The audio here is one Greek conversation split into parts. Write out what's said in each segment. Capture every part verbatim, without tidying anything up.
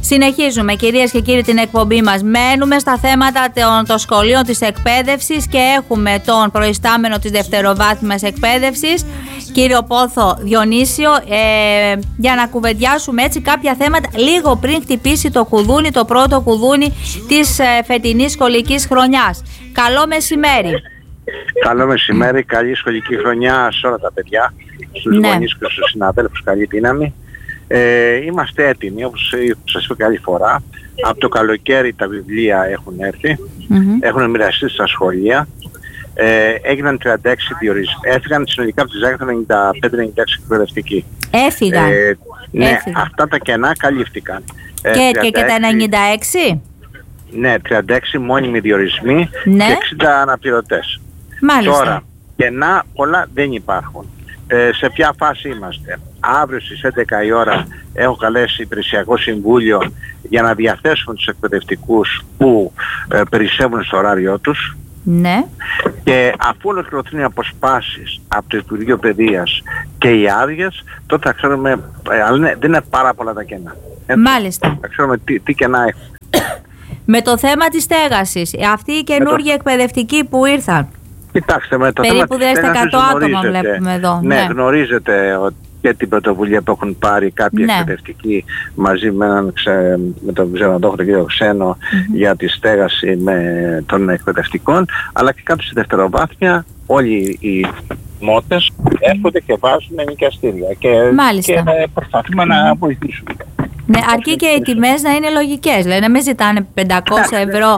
Συνεχίζουμε, κυρίες και κύριοι, την εκπομπή μας. Μένουμε στα θέματα των, των σχολείων της εκπαίδευσης και έχουμε τον προϊστάμενο της δευτεροβάθμιας εκπαίδευσης, κύριο Πόθο Διονύσιο, ε, για να κουβεντιάσουμε έτσι κάποια θέματα λίγο πριν χτυπήσει το κουδούνι, το πρώτο κουδούνι της ε, φετινής σχολικής χρονιάς. Καλό μεσημέρι. Καλό μεσημέρι, καλή σχολική χρονιά σε όλα τα παιδιά, στους ναι. γονείς και στους συναδέλφους, καλή δύναμη. Ε, είμαστε έτοιμοι, όπως σας είπα καλή φορά. Από το καλοκαίρι τα βιβλία έχουν έρθει, mm-hmm. έχουν μοιραστεί στα σχολεία. Ε, έγιναν τριάντα έξι διορισμοί. Έφυγαν συνολικά από τη Ζάκη ενενήντα πέντε ενενήντα έξι εκπαιδευτικοί. Έφυγαν. Ε, ναι, Έφυγαν. Αυτά τα κενά καλύφθηκαν. Και, ε, και, και τα ενενήντα έξι? Ναι, τριάντα έξι μόνιμοι διορισμοί, ναι. και εξήντα αναπληρωτές. Μάλιστα. Τώρα, κενά πολλά δεν υπάρχουν. Ε, σε ποια φάση είμαστε? Αύριο στις έντεκα η ώρα έχω καλέσει υπηρεσιακό συμβούλιο για να διαθέσουν τους εκπαιδευτικούς που ε, περισσεύουν στο ωράριό τους. Ναι. Και αφού ολοκληρωθούν οι αποσπάσεις από το Υπουργείο Παιδείας και οι άδειες, τότε θα ξέρουμε, ε, αλλά ναι, δεν είναι πάρα πολλά τα κενά. Έτσι, μάλιστα. θα ξέρουμε τι, τι κενά έχουν. Με το θέμα της στέγασης, αυτοί οι καινούργιοι το... εκπαιδευτικοί που ήρθαν, κοιτάξτε, με το περίπου θέμα της εκατό άτομα βλέπουμε εδώ. Ναι, ναι. γνωρίζετε ότι και την πρωτοβουλία που έχουν πάρει κάποιοι ναι. εκπαιδευτικοί μαζί με, έναν ξε, με τον ξενοδόχο τον κύριο Ξένο mm-hmm. για τη στέγαση με των εκπαιδευτικών, αλλά και κάτω στη δευτεροβάθμια όλοι οι μότες έρχονται και βάζουν νοικιαστήρια και, και προσπαθούμε mm-hmm. να βοηθήσουμε. Ναι, αρκεί και οι τιμές να είναι λογικές. Δηλαδή να μην ζητάνε πεντακόσια ευρώ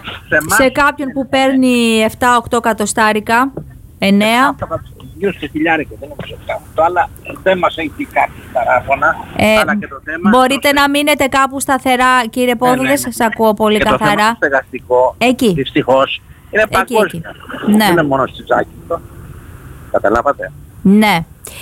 σε κάποιον που παίρνει επτά οκτώ εκατοστάρικα, εννέα. Γύρω στο χιλιάρικο, δεν είναι αυτό, αλλά δεν μας έχει κάτι παράπονα. Ε, αλλά και το θέμα μπορείτε το... να μείνετε κάπου σταθερά, κύριε Πόθο, ναι, ναι, ναι. σας ακούω πολύ και καθαρά. Και το θέμα στεγαστικό, εκεί. δυστυχώς, είναι παγκόσμιο. Ναι. Δεν είναι μόνο στη Ζάκη. Καταλάβατε. Ναι.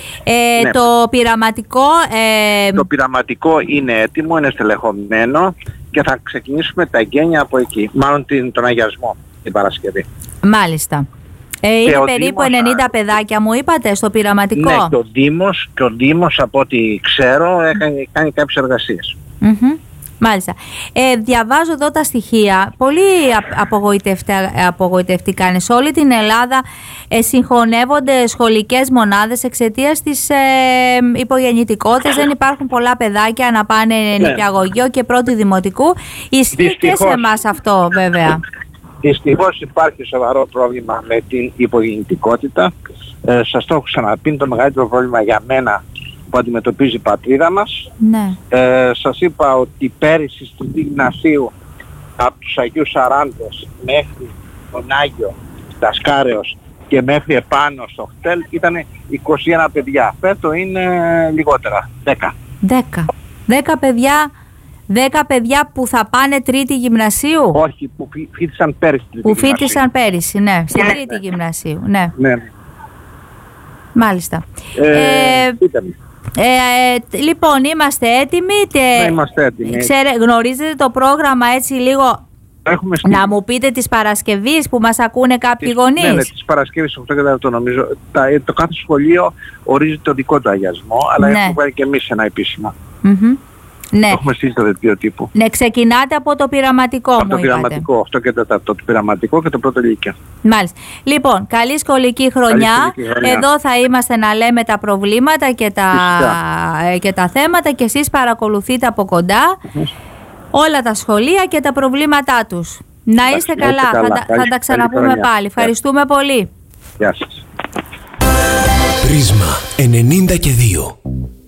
Ε, ναι. Το πειραματικό... Ε... Το πειραματικό είναι έτοιμο, είναι στελεχωμένο και θα ξεκινήσουμε τα εγγένεια από εκεί. Μάλλον την, τον αγιασμό την Παρασκευή. Μάλιστα. Ε, είναι περίπου Δήμος, ενενήντα παιδάκια μου είπατε στο πειραματικό. Ναι, και ο Δήμος, και ο Δήμος από ό,τι ξέρω έχει κάνει κάποιες εργασίες. Mm-hmm. Μάλιστα. Ε, διαβάζω εδώ τα στοιχεία, πολύ απογοητευτικά είναι. Σε όλη την Ελλάδα ε, συγχωνεύονται σχολικές μονάδες εξαιτίας της ε, υπογεννητικότητας. Δεν υπάρχουν πολλά παιδάκια να πάνε ναι. νηπιαγωγείο και πρώτη δημοτικού. Ισχύει και σε εμάς αυτό βέβαια. Δυστυχώς υπάρχει σοβαρό πρόβλημα με την υπογεννητικότητα. Ε, σας το έχω ξαναπεί, το μεγαλύτερο πρόβλημα για μένα που αντιμετωπίζει η πατρίδα μας. Ναι. Ε, σας είπα ότι πέρυσι στην Γυμνασίου από τους Αγίους Σαράντες μέχρι τον Άγιο Δασκάρεως και μέχρι επάνω στο χτέλ ήταν είκοσι ένα παιδιά. Φέτο είναι λιγότερα, δέκα. δέκα. δέκα παιδιά... Δέκα παιδιά που θα πάνε τρίτη γυμνασίου. Όχι, που φοιτήσαν πέρυσι. Που φοιτήσαν πέρυσι, ναι. Στην τρίτη ναι. γυμνασίου, ναι. ναι. Μάλιστα. Ε, ε, ε, λοιπόν, είμαστε έτοιμοι. Και ναι, είμαστε έτοιμοι. Ξέρε, γνωρίζετε το πρόγραμμα έτσι λίγο... Έχουμε να μου πείτε της Παρασκευής που μας ακούνε κάποιοι της, γονείς. Ναι, ναι, της Παρασκευής, αυτό και το νομίζω. Τα, το κάθε σχολείο ορίζει το δικό του αγιασμό, αλλά ναι. έχουμε πάρει και εμείς ένα επίσημα. Mm-hmm. Ναι. Έχουμε στείλει το δελτίο τύπου. Ναι, ξεκινάτε από το πειραματικό, από μου το είπατε. πειραματικό, αυτό και το, το, το πειραματικό και το πρώτο λύκειο. Μάλιστα. Λοιπόν, καλή σχολική χρονιά. Καλή σχολική χρονιά. Εδώ θα είμαστε να λέμε τα προβλήματα και τα, και τα θέματα και εσείς παρακολουθείτε από κοντά mm-hmm. όλα τα σχολεία και τα προβλήματά τους. Να είστε καλά, καλά. Θα, καλή, θα τα ξαναπούμε πάλι. Ευχαριστούμε πολύ. Γεια σας. Πρίσμα ενενήντα και δύο.